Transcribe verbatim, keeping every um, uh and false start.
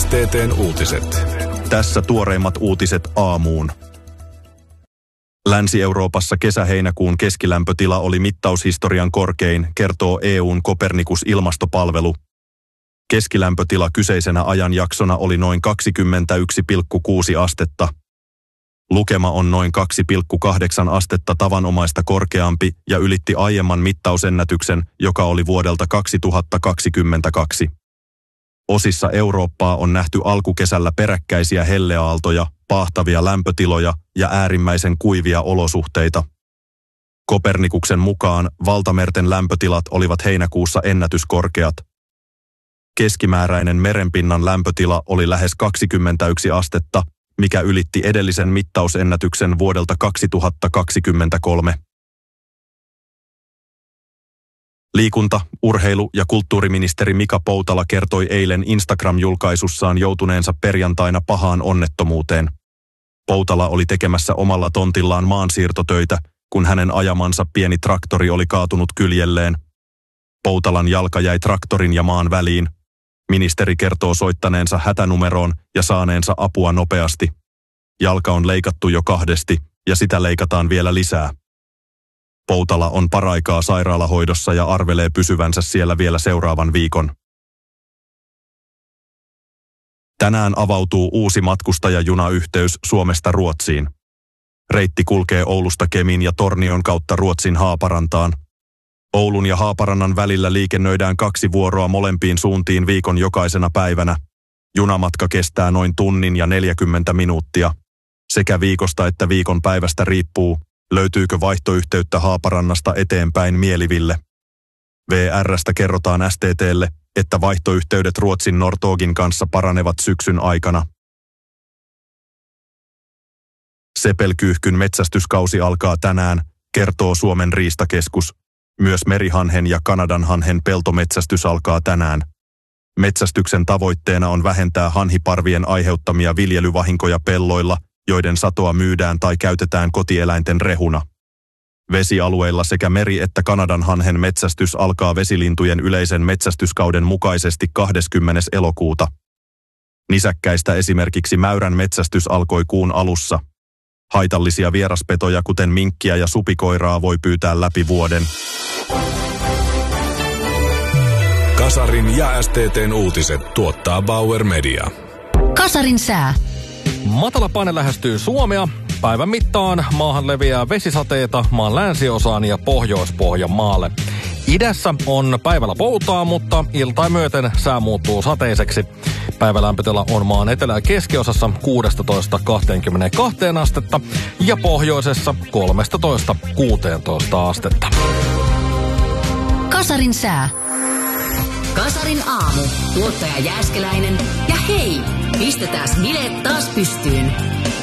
S T T:n uutiset. Tässä tuoreimmat uutiset aamuun. Länsi-Euroopassa kesä-heinäkuun keskilämpötila oli mittaushistorian korkein, kertoo E U:n Copernicus-ilmastopalvelu. Keskilämpötila kyseisenä ajanjaksona oli noin kaksikymmentäyksi pilkku kuusi astetta. Lukema on noin kaksi pilkku kahdeksan astetta tavanomaista korkeampi ja ylitti aiemman mittausennätyksen, joka oli vuodelta kaksituhattakaksikymmentäkaksi. Osissa Eurooppaa on nähty alkukesällä peräkkäisiä helleaaltoja, paahtavia lämpötiloja ja äärimmäisen kuivia olosuhteita. Kopernikuksen mukaan valtamerten lämpötilat olivat heinäkuussa ennätyskorkeat. Keskimääräinen merenpinnan lämpötila oli lähes kaksikymmentäyksi astetta, mikä ylitti edellisen mittausennätyksen vuodelta kaksituhattakaksikymmentäkolme. Liikunta-, urheilu- ja kulttuuriministeri Mika Poutala kertoi eilen Instagram-julkaisussaan joutuneensa perjantaina pahaan onnettomuuteen. Poutala oli tekemässä omalla tontillaan maansiirtotöitä, kun hänen ajamansa pieni traktori oli kaatunut kyljelleen. Poutalan jalka jäi traktorin ja maan väliin. Ministeri kertoo soittaneensa hätänumeroon ja saaneensa apua nopeasti. Jalka on leikattu jo kahdesti ja sitä leikataan vielä lisää. Poutala on paraikaa sairaalahoidossa ja arvelee pysyvänsä siellä vielä seuraavan viikon. Tänään avautuu uusi matkustajajunayhteys Suomesta Ruotsiin. Reitti kulkee Oulusta Kemin ja Tornion kautta Ruotsin Haaparantaan. Oulun ja Haaparannan välillä liikennöidään kaksi vuoroa molempiin suuntiin viikon jokaisena päivänä. Junamatka kestää noin tunnin ja neljäkymmentä minuuttia. Sekä viikosta että viikon päivästä riippuu, löytyykö vaihtoyhteyttä Haaparannasta eteenpäin Mieliville. V R:stä kerrotaan S T T:lle, että vaihtoyhteydet Ruotsin Norrtågin kanssa paranevat syksyn aikana. Sepelkyyhkyn metsästyskausi alkaa tänään, kertoo Suomen riistakeskus. Myös merihanhen ja kanadanhanhen peltometsästys alkaa tänään. Metsästyksen tavoitteena on vähentää hanhiparvien aiheuttamia viljelyvahinkoja pelloilla, joiden satoa myydään tai käytetään kotieläinten rehuna. Vesialueilla sekä meri- että kanadanhanhen metsästys alkaa vesilintujen yleisen metsästyskauden mukaisesti kahdeskymmenes elokuuta. Nisäkkäistä esimerkiksi mäyrän metsästys alkoi kuun alussa. Haitallisia vieraspetoja, kuten minkkiä ja supikoiraa, voi pyytää läpi vuoden. Kasarin ja S T T:n uutiset tuottaa Bauer Media. Kasarin sää. Matala paine lähestyy Suomea. Päivän mittaan maahan leviää vesisateita maan länsiosaan ja Pohjois-Pohjanmaalle. Idässä on päivällä poutaa, mutta iltain myöten sää muuttuu sateiseksi. Päivälämpötila on maan etelä- ja keskiosassa kuusitoista kaksikymmentäkaksi astetta ja pohjoisessa kolmetoista kuusitoista astetta. Kasarin sää. Kasarin aamu. Tuottaja Jääskeläinen. Ja hei, pistetääs bileet taas pystyyn.